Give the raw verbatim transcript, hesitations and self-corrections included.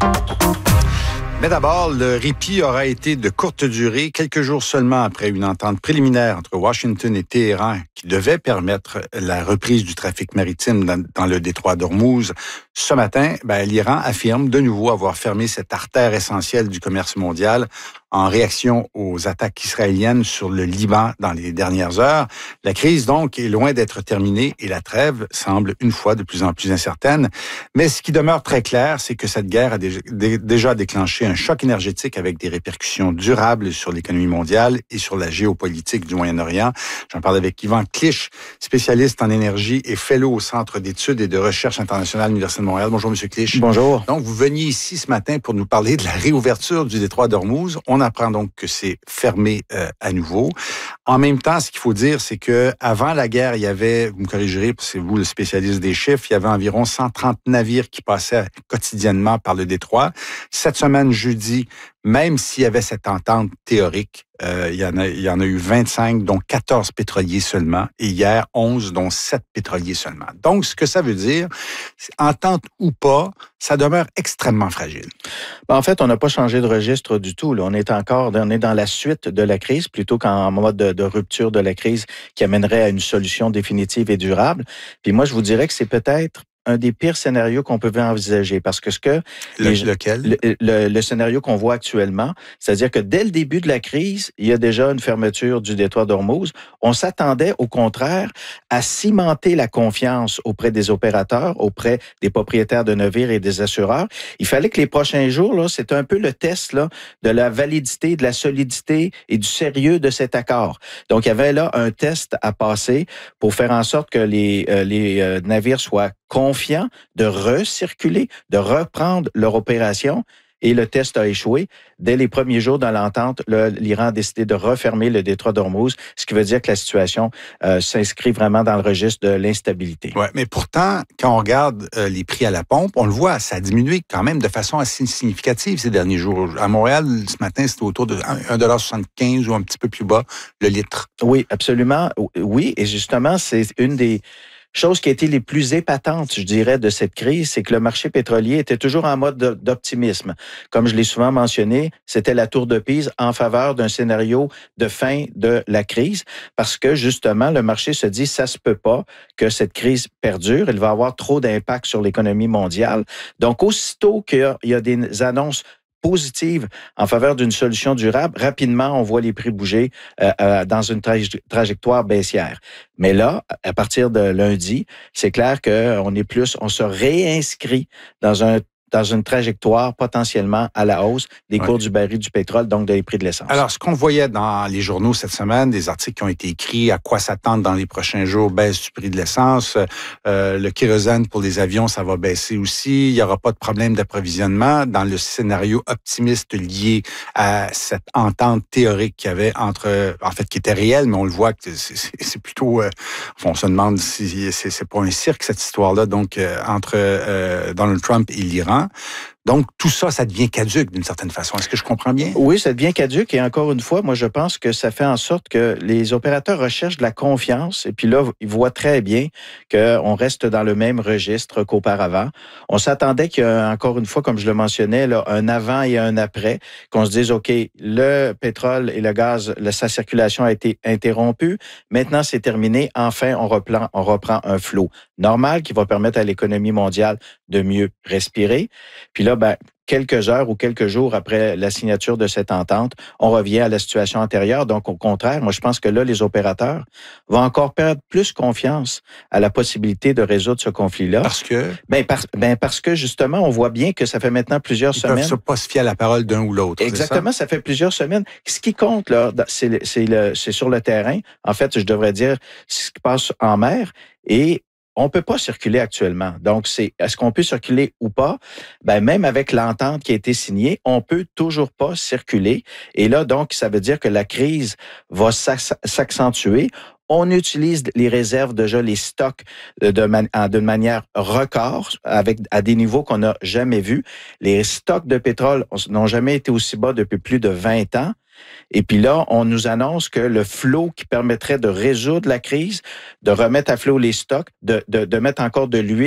Mais d'abord, le répit aura été de courte durée, quelques jours seulement après une entente préliminaire entre Washington et Téhéran qui devait permettre la reprise du trafic maritime dans, dans le détroit d'Ormuz. Ce matin, ben, l'Iran affirme de nouveau avoir fermé cette artère essentielle du commerce mondial en réaction aux attaques israéliennes sur le Liban dans les dernières heures. La crise, donc, est loin d'être terminée et la trêve semble une fois de plus en plus incertaine. Mais ce qui demeure très clair, c'est que cette guerre a déjà déclenché un choc énergétique avec des répercussions durables sur l'économie mondiale et sur la géopolitique du Moyen-Orient. J'en parle avec Yvan Clich, spécialiste en énergie et fellow au Centre d'études et de recherche internationale de l'Université de Montréal. Bonjour, M. Clich. Bonjour. Donc, vous veniez ici ce matin pour nous parler de la réouverture du détroit d'Ormuz. On apprend donc que c'est fermé euh, à nouveau. En même temps, ce qu'il faut dire, c'est que avant la guerre, il y avait, vous me corrigerez, c'est vous le spécialiste des chiffres, il y avait environ cent trente navires qui passaient quotidiennement par le détroit. Cette semaine, jeudi, même s'il y avait cette entente théorique, euh, il y en a, il y en a eu vingt-cinq, dont quatorze pétroliers seulement, et hier, onze, dont sept pétroliers seulement. Donc, ce que ça veut dire, entente ou pas, ça demeure extrêmement fragile. Ben, en fait, on n'a pas changé de registre du tout. Là. On est encore on est dans la suite de la crise, plutôt qu'en mode de, de rupture de la crise qui amènerait à une solution définitive et durable. Puis moi, je vous dirais que c'est peut-être un des pires scénarios qu'on pouvait envisager. Parce que ce que... Le, les, lequel? Le, le, le scénario qu'on voit actuellement, c'est-à-dire que dès le début de la crise, il y a déjà une fermeture du détroit d'Ormuz. On s'attendait, au contraire, à cimenter la confiance auprès des opérateurs, auprès des propriétaires de navires et des assureurs. Il fallait que les prochains jours, là, c'était un peu le test là, de la validité, de la solidité et du sérieux de cet accord. Donc, il y avait là un test à passer pour faire en sorte que les, euh, les euh, navires soient confiants de recirculer, de reprendre leur opération. Et le test a échoué. Dès les premiers jours dans l'entente, l'Iran a décidé de refermer le détroit d'Ormuz, ce qui veut dire que la situation euh, s'inscrit vraiment dans le registre de l'instabilité. Ouais, mais pourtant, quand on regarde euh, les prix à la pompe, on le voit, ça a diminué quand même de façon assez significative ces derniers jours. À Montréal, ce matin, c'était autour de un dollar soixante-quinze ou un petit peu plus bas le litre. Oui, absolument. Oui, et justement, c'est une des... chose qui a été les plus épatantes, je dirais, de cette crise, c'est que le marché pétrolier était toujours en mode d'optimisme. Comme je l'ai souvent mentionné, c'était la tour de Pise en faveur d'un scénario de fin de la crise, parce que justement, le marché se dit, ça se peut pas que cette crise perdure, elle va avoir trop d'impact sur l'économie mondiale. Donc, aussitôt qu'il y a des annonces positive en faveur d'une solution durable, rapidement, on voit les prix bouger euh, euh, dans une tra- trajectoire baissière. Mais là, à partir de lundi, c'est clair qu'on est plus, on se réinscrit dans un dans une trajectoire potentiellement à la hausse des cours ouais. du baril du pétrole, donc des prix de l'essence. Alors, ce qu'on voyait dans les journaux cette semaine, des articles qui ont été écrits, à quoi s'attendre dans les prochains jours, baisse du prix de l'essence, euh, le kérosène pour les avions, ça va baisser aussi, il n'y aura pas de problème d'approvisionnement dans le scénario optimiste lié à cette entente théorique qu'il y avait entre, en fait, qui était réelle, mais on le voit que c'est, c'est, c'est plutôt, euh, on se demande si c'est, c'est pas un cirque, cette histoire-là, donc, euh, entre euh, Donald Trump et l'Iran. Donc, tout ça, ça devient caduc d'une certaine façon. Est-ce que je comprends bien? Oui, ça devient caduc. Et encore une fois, moi, je pense que ça fait en sorte que les opérateurs recherchent de la confiance. Et puis là, ils voient très bien qu'on reste dans le même registre qu'auparavant. On s'attendait qu'il y a, encore une fois, comme je le mentionnais, là, un avant et un après, qu'on se dise, OK, le pétrole et le gaz, là, sa circulation a été interrompue. Maintenant, c'est terminé. Enfin, on reprend, on reprend un flot normal qui va permettre à l'économie mondiale de mieux respirer. Puis là, ben, quelques heures ou quelques jours après la signature de cette entente, on revient à la situation antérieure. Donc, au contraire, moi, je pense que là, les opérateurs vont encore perdre plus confiance à la possibilité de résoudre ce conflit-là. Parce que? Ben, par, ben parce que, justement, on voit bien que ça fait maintenant plusieurs Ils semaines. Ils ne peuvent pas se fier à la parole d'un ou l'autre. Exactement, ça? ça fait plusieurs semaines. Ce qui compte, là, c'est, c'est, le, c'est sur le terrain. En fait, je devrais dire ce qui passe en mer. Et on peut pas circuler actuellement. Donc, c'est est-ce qu'on peut circuler ou pas? Ben, même avec l'entente qui a été signée, on peut toujours pas circuler. Et là, donc, ça veut dire que la crise va s'accentuer. On utilise les réserves, déjà les stocks de man- d'une manière record, avec à des niveaux qu'on n'a jamais vus. Les stocks de pétrole n'ont jamais été aussi bas depuis plus de vingt ans. Et puis là, on nous annonce que le flot qui permettrait de résoudre la crise, de remettre à flot les stocks, de, de, de mettre encore de l'huile